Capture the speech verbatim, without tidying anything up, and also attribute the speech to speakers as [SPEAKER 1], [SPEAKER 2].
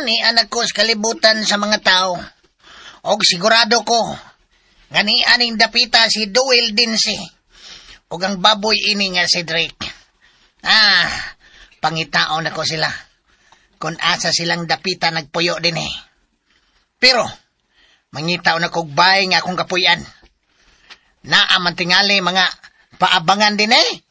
[SPEAKER 1] ni anak ko sa kalibutan sa mga tao. Og sigurado ko, nga ni aning dapita si Duel din si. Og ang baboy ini nga si Drake. Ah, pangitaon ako sila. Kung asa silang dapita nagpuyo din eh. Pero, mangitaon ako bay nga akong kapuyan. Naaman tingali mga paabangan din eh.